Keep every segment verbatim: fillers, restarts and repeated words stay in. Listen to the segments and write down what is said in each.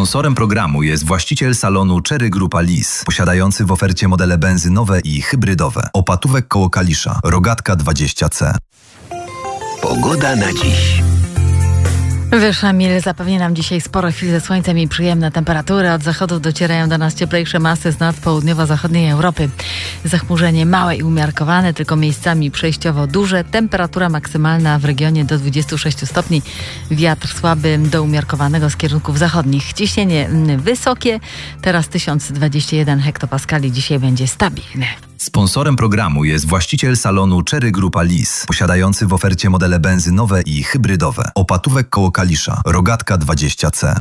Sponsorem programu jest właściciel salonu Cherry Grupa Lis, posiadający w ofercie modele benzynowe i hybrydowe. Opatówek koło Kalisza, Rogatka dwadzieścia C. Pogoda na dziś. Wyższa Mil zapewni nam dzisiaj sporo chwil ze słońcem i przyjemne temperatury. Od zachodu docierają do nas cieplejsze masy z nad południowo-zachodniej Europy. Zachmurzenie małe i umiarkowane, tylko miejscami przejściowo duże. Temperatura maksymalna w regionie do dwudziestu sześciu stopni. Wiatr słaby do umiarkowanego z kierunków zachodnich. Ciśnienie wysokie, teraz tysiąc dwadzieścia jeden hektopaskali. Dzisiaj będzie stabilne. Sponsorem programu jest właściciel salonu Cherry Grupa Lis, posiadający w ofercie modele benzynowe i hybrydowe. Opatówek koło Kalisza, Rogatka dwadzieścia C.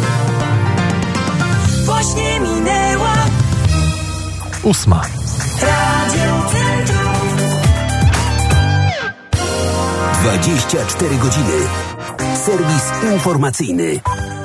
Właśnie minęła ósma. Radio Centrum. dwadzieścia cztery godziny. Serwis informacyjny.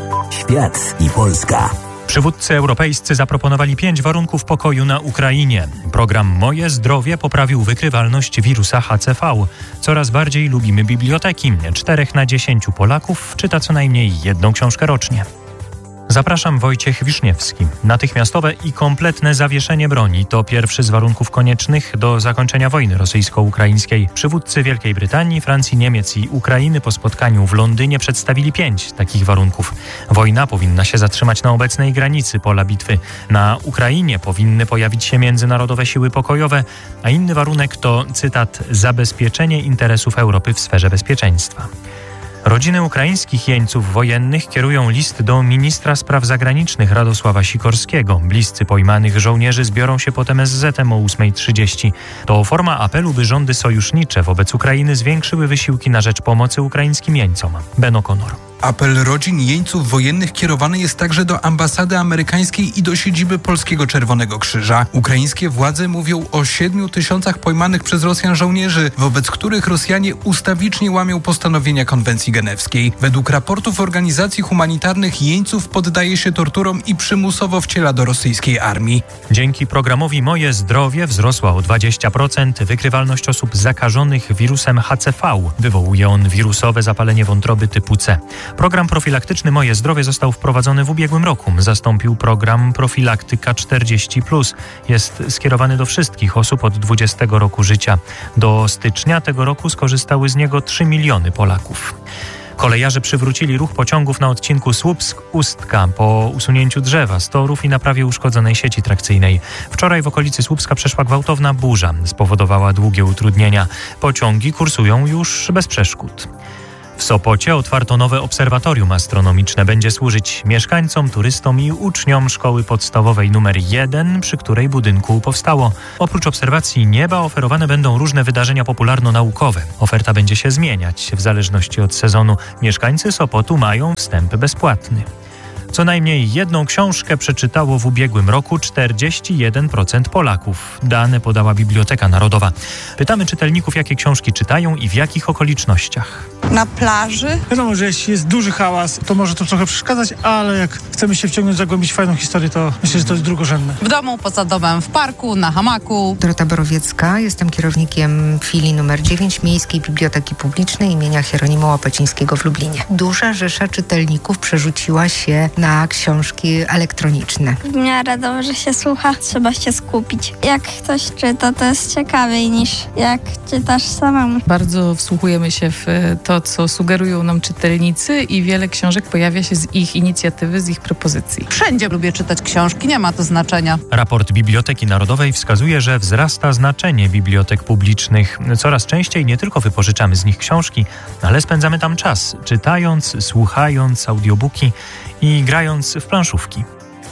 Świat i Polska. Przywódcy europejscy zaproponowali pięć warunków pokoju na Ukrainie. Program Moje Zdrowie poprawił wykrywalność wirusa H C V. Coraz bardziej lubimy biblioteki. Czterech na dziesięciu Polaków czyta co najmniej jedną książkę rocznie. Zapraszam, Wojciech Wiszniewski. Natychmiastowe i kompletne zawieszenie broni to pierwszy z warunków koniecznych do zakończenia wojny rosyjsko-ukraińskiej. Przywódcy Wielkiej Brytanii, Francji, Niemiec i Ukrainy po spotkaniu w Londynie przedstawili pięć takich warunków. Wojna powinna się zatrzymać na obecnej granicy pola bitwy. Na Ukrainie powinny pojawić się międzynarodowe siły pokojowe, a inny warunek to, cytat, zabezpieczenie interesów Europy w sferze bezpieczeństwa. Rodziny ukraińskich jeńców wojennych kierują list do ministra spraw zagranicznych Radosława Sikorskiego. Bliscy pojmanych żołnierzy zbiorą się pod M S Z-em o ósma trzydzieści. To forma apelu, by rządy sojusznicze wobec Ukrainy zwiększyły wysiłki na rzecz pomocy ukraińskim jeńcom. Ben O'Connor. Apel rodzin jeńców wojennych kierowany jest także do ambasady amerykańskiej i do siedziby Polskiego Czerwonego Krzyża. Ukraińskie władze mówią o siedmiu tysiącach pojmanych przez Rosjan żołnierzy, wobec których Rosjanie ustawicznie łamią postanowienia konwencji genewskiej. Według raportów organizacji humanitarnych jeńców poddaje się torturom i przymusowo wciela do rosyjskiej armii. Dzięki programowi Moje Zdrowie wzrosła o dwadzieścia procent wykrywalność osób zakażonych wirusem H C V. Wywołuje on wirusowe zapalenie wątroby typu C. Program profilaktyczny Moje Zdrowie został wprowadzony w ubiegłym roku. Zastąpił program Profilaktyka czterdzieści plus. Jest skierowany do wszystkich osób od dwudziestego roku życia. Do stycznia tego roku skorzystały z niego trzy miliony Polaków. Kolejarze przywrócili ruch pociągów na odcinku Słupsk-Ustka po usunięciu drzewa z torów i naprawie uszkodzonej sieci trakcyjnej. Wczoraj w okolicy Słupska przeszła gwałtowna burza. Spowodowała długie utrudnienia. Pociągi kursują już bez przeszkód. W Sopocie otwarto nowe obserwatorium astronomiczne. Będzie służyć mieszkańcom, turystom i uczniom szkoły podstawowej numer jeden, przy której budynku powstało. Oprócz obserwacji nieba oferowane będą różne wydarzenia popularno-naukowe. Oferta będzie się zmieniać w zależności od sezonu. Mieszkańcy Sopotu mają wstęp bezpłatny. Co najmniej jedną książkę przeczytało w ubiegłym roku czterdzieści jeden procent Polaków. Dane podała Biblioteka Narodowa. Pytamy czytelników, jakie książki czytają i w jakich okolicznościach. Na plaży. Wiadomo, że jeśli jest duży hałas, to może to trochę przeszkadzać, ale jak chcemy się wciągnąć, zagłębić fajną historię, to myślę, że to jest drugorzędne. W domu, poza domem, w parku, na hamaku. Dorota Borowiecka, jestem kierownikiem filii numer dziewięć Miejskiej Biblioteki Publicznej imienia Hieronima Łapacińskiego w Lublinie. Duża rzesza czytelników przerzuciła się na książki elektroniczne. W miarę dobrze się słucha, trzeba się skupić. Jak ktoś czyta, to jest ciekawiej niż jak czytasz samemu. Bardzo wsłuchujemy się w to, co sugerują nam czytelnicy i wiele książek pojawia się z ich inicjatywy, z ich propozycji. Wszędzie lubię czytać książki, nie ma to znaczenia. Raport Biblioteki Narodowej wskazuje, że wzrasta znaczenie bibliotek publicznych. Coraz częściej nie tylko wypożyczamy z nich książki, ale spędzamy tam czas, czytając, słuchając audiobooki i grając w planszówki.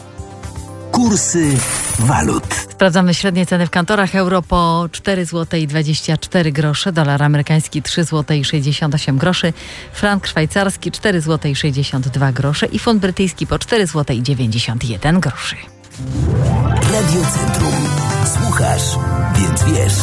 Kursy walut. Sprawdzamy średnie ceny w kantorach. Euro po cztery złote dwadzieścia cztery grosze, dolar amerykański trzy złote sześćdziesiąt osiem groszy, frank szwajcarski cztery złote sześćdziesiąt dwa grosze i funt brytyjski po cztery złote dziewięćdziesiąt jeden groszy. Radio Centrum. Słuchasz, więc wiesz.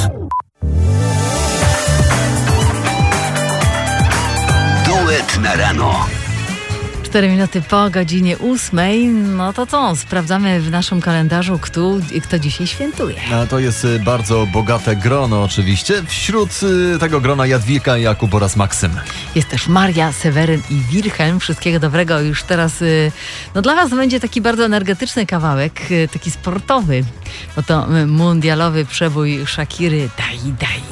Duet na rano. cztery minuty po godzinie ósmej. No to co? Sprawdzamy w naszym kalendarzu, kto, kto dzisiaj świętuje. A to jest bardzo bogate grono oczywiście. Wśród tego grona Jadwiga, Jakub oraz Maksym. Jest też Maria, Seweryn i Wilhelm. Wszystkiego dobrego. Już teraz no dla was będzie taki bardzo energetyczny kawałek, taki sportowy. Bo to mundialowy przebój Shakiry Daj, daj.